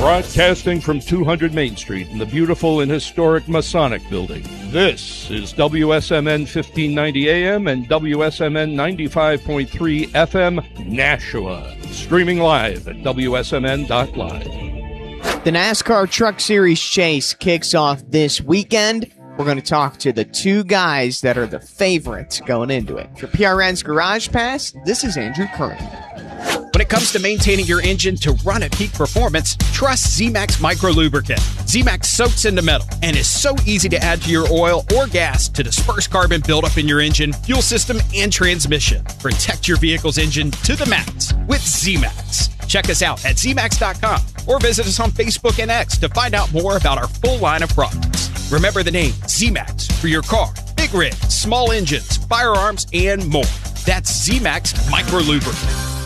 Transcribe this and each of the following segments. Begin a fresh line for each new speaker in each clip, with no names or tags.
Broadcasting from 200 Main Street in the beautiful and historic Masonic Building, this is WSMN 1590 AM and WSMN 95.3 FM Nashua. Streaming live at WSMN.live.
The NASCAR Truck Series Chase kicks off this weekend. We're going to talk to the two guys that are the favorites going into it. For PRN's Garage Pass, this is Andrew Curran.
When it comes to maintaining your engine to run at peak performance, trust Z-Max Micro Lubricant. Z-Max soaks into metal and is so easy to add to your oil or gas to disperse carbon buildup in your engine, fuel system, and transmission. Protect your vehicle's engine to the max with Z-Max. Check us out at zmax.com or visit us on Facebook and X to find out more about our full line of products. Remember the name Z-Max for your car, big rigs, small engines, firearms, and more. That's Z-Max Micro Lubricant.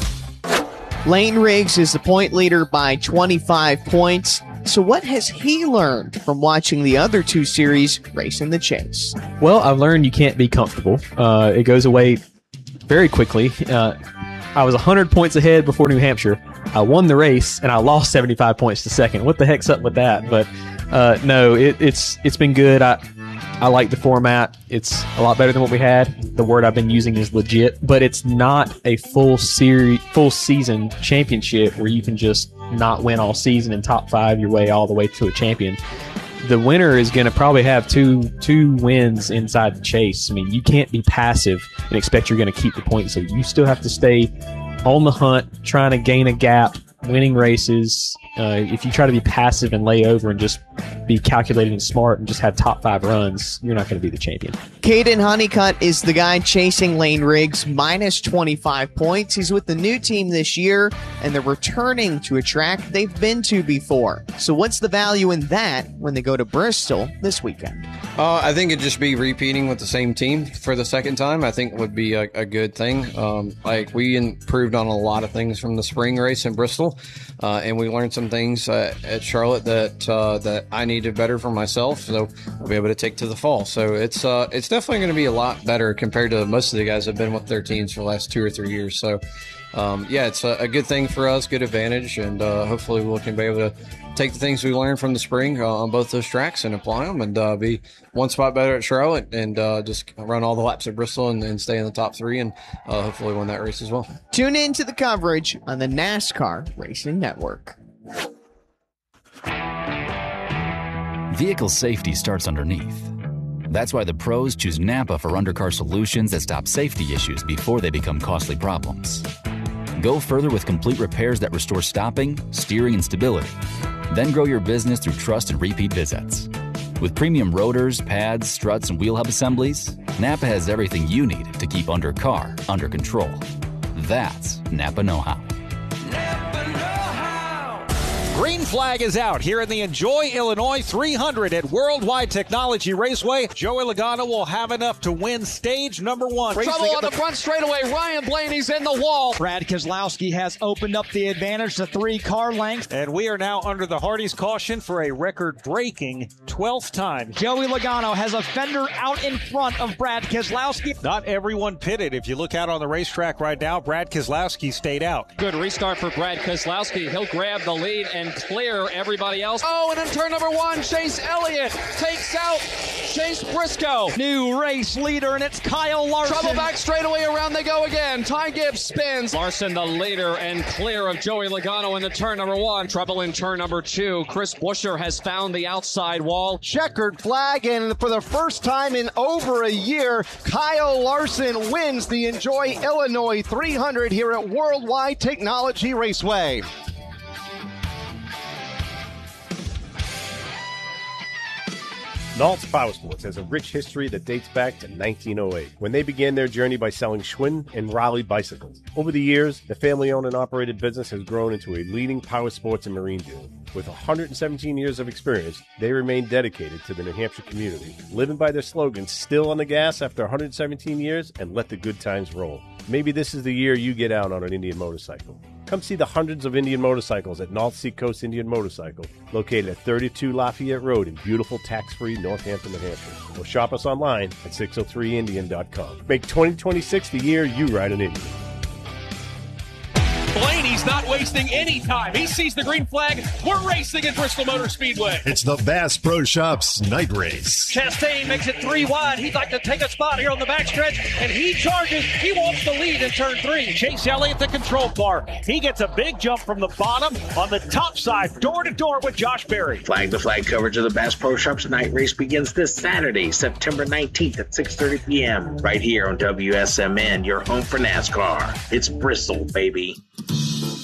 Lane Riggs is the point leader by 25 points. So what has he learned from watching the other two series racing the Chase?
Well, I've learned you can't be comfortable. It goes away very quickly. I was 100 points ahead before New Hampshire. I won the race, and I lost 75 points to second. What the heck's up with that? But no, it's been good. I like the format. It's a lot better than what we had. The word I've been using is legit, but it's not a full season championship where you can just not win all season and top five your way all the way to a champion. The winner is going to probably have two wins inside the Chase. I mean, you can't be passive and expect you're going to keep the points. So you still have to stay on the hunt, trying to gain a gap, winning races. If you try to be passive and lay over and just be calculated and smart and just have top five runs, you're not going to be the champion.
Caden Honeycutt is the guy chasing Lane Riggs, minus 25 points. He's with the new team this year, and they're returning to a track they've been to before. So what's the value in that when they go to Bristol this weekend?
I think it'd just be repeating with the same team for the second time. I think would be a good thing. We improved on a lot of things from the spring race in Bristol, and we learned some things at Charlotte that I needed better for myself. So I'll be able to take to the fall. So it's definitely going to be a lot better compared to most of the guys that have been with their teams for the last 2 or 3 years. So it's a good thing for us, good advantage, and hopefully we can be able to take the things we learned from the spring on both those tracks and apply them and be one spot better at Charlotte and just run all the laps at Bristol and stay in the top 3 and hopefully win that race as well.
Tune in to the coverage on the NASCAR Racing Network.
Vehicle safety starts underneath. That's why the pros choose Napa for undercar solutions that stop safety issues before they become costly problems. Go further with complete repairs that restore stopping, steering, and stability. Then grow your business through trust and repeat visits. With premium rotors, pads, struts, and wheel hub assemblies, Napa has everything you need to keep undercar under control. That's Napa know-how.
Green flag is out here in the Enjoy Illinois 300 at Worldwide Technology Raceway. Joey Logano will have enough to win stage number 1.
Trouble on the front straightaway. Ryan Blaney's in the wall.
Brad Keselowski has opened up the advantage to 3 car lengths.
And we are now under the Hardy's caution for a record-breaking 12th time.
Joey Logano has a fender out in front of Brad Keselowski.
Not everyone pitted. If you look out on the racetrack right now, Brad Keselowski stayed out.
Good restart for Brad Keselowski. He'll grab the lead and clear everybody else.
Oh, and in turn number 1, Chase Elliott takes out Chase Briscoe.
New race leader, and it's Kyle Larson.
Trouble back straightaway around they go again. Ty Gibbs spins.
Larson the leader and clear of Joey Logano in the turn number 1. Trouble in turn number 2. Chris Buescher has found the outside wall.
Checkered flag, and for the first time in over a year, Kyle Larson wins the Enjoy Illinois 300 here at Worldwide Technology Raceway.
Nault's Powersports has a rich history that dates back to 1908, when they began their journey by selling Schwinn and Raleigh bicycles. Over the years, the family-owned and operated business has grown into a leading powersports and marine dealer. With 117 years of experience, they remain dedicated to the New Hampshire community, living by their slogan, still on the gas after 117 years, and let the good times roll. Maybe this is the year you get out on an Indian motorcycle. Come see the hundreds of Indian motorcycles at North Seacoast Indian Motorcycle, located at 32 Lafayette Road in beautiful tax-free Northampton, New Hampshire. Or shop us online at 603indian.com. Make 2026 the year you ride an Indian.
Blaney's
He's not wasting any time. He sees the green flag. We're racing at Bristol Motor Speedway.
It's the Bass Pro Shops night race.
Chastain makes it 3 wide. He'd like to take a spot here on the backstretch, and he charges. He wants the lead in turn 3.
Chase Elliott, the control car. He gets a big jump from the bottom on the top side, door to door with Josh Berry.
Flag to flag coverage of the Bass Pro Shops night race begins this Saturday, September 19th at 6:30 p.m. right here on WSMN, your home for NASCAR. It's Bristol, baby.